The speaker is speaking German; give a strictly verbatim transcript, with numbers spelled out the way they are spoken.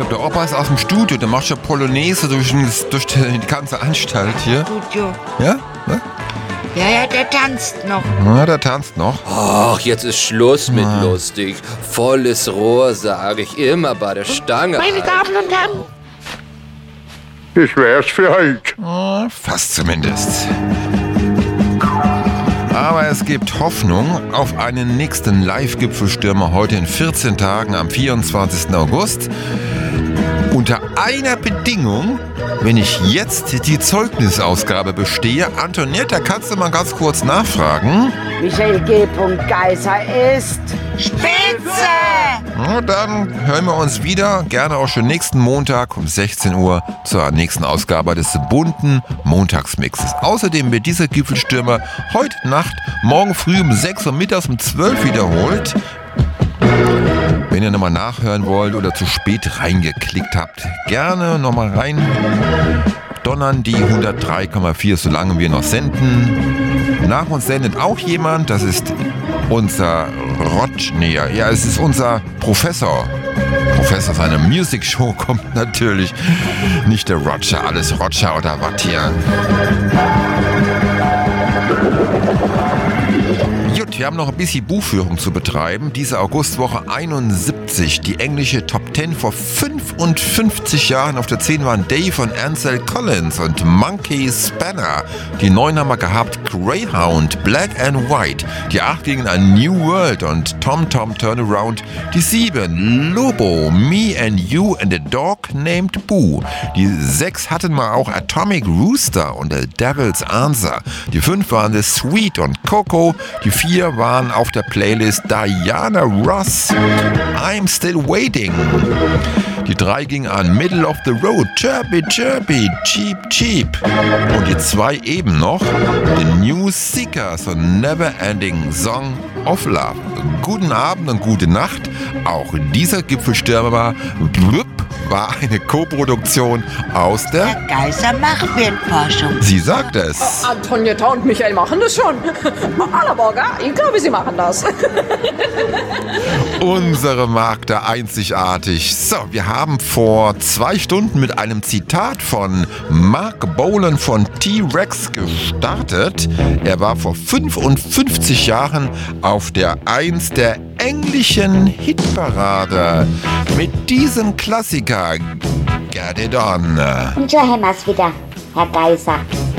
der Opa ist aus dem Studio, der macht ja Polonaise durch, durch die, die ganze Anstalt hier. Studio. Ja? Ja? Ja, ja, der tanzt noch. Ja, der tanzt noch. Ach, jetzt ist Schluss mit lustig. Volles Rohr, sage ich, immer bei der Stange. Meine Damen und Herren. Ich wär's für heute. Ja, fast zumindest. Aber es gibt Hoffnung auf einen nächsten Live-Gipfelstürmer heute in vierzehn Tagen am vierundzwanzigsten August. Unter einer Bedingung, wenn ich jetzt die Zeugnisausgabe bestehe. Antonietta, kannst du mal ganz kurz nachfragen? Michael G. Geiser ist Spitze! Na, dann hören wir uns wieder, gerne auch schon nächsten Montag um sechzehn Uhr zur nächsten Ausgabe des bunten Montagsmixes. Außerdem wird dieser Gipfelstürmer heute Nacht, morgen früh um sechs Uhr mittags um zwölf wiederholt. Wenn ihr nochmal nachhören wollt oder zu spät reingeklickt habt, gerne nochmal rein donnern die hundertdrei Komma vier, solange wir noch senden. Nach uns sendet auch jemand, das ist unser Rotsch, nee, ja, es ist unser Professor. Professor seiner Music Show kommt natürlich. Nicht der Roger, alles Roger oder was hier. Gut, wir haben noch ein bisschen Buchführung zu betreiben. Diese Augustwoche einundsiebzig, die englische Top zehn vor fünfundfünfzig Jahren. Auf der zehn waren Dave und Ansel Collins und Monkey Spanner. Die neun haben wir gehabt, Greyhound, Black and White. Die acht gingen an New World und Tom Tom Turnaround. Die sieben, Lobo, Me and You and a Dog Named Boo. Die sechs hatten wir auch Atomic Rooster und The Devil's Answer. Die fünf waren The Sweet und Coco. Die vier waren auf der Playlist Diana Ross, I'm Still Waiting. Die drei gingen an Middle of the Road, Chirpy Chirpy, Cheap Cheap. Und die zwei eben noch, The New Seekers und Never Ending Song of Love. Guten Abend und gute Nacht. Auch dieser Gipfelstürmer war eine Co-Produktion aus der Der Geiser Machbildforschung. Sie sagt es. Antonietta und Michael machen das schon. Allerborger, ich glaube, sie machen das. Unsere Markte einzigartig. So, wir haben vor zwei Stunden mit einem Zitat von Mark Bolan von T-Rex gestartet. Er war vor fünfundfünfzig Jahren auf der eins der englischen Hitparade mit diesem Klassiker Get It On. Und schon haben wir's wieder, Herr Geiser.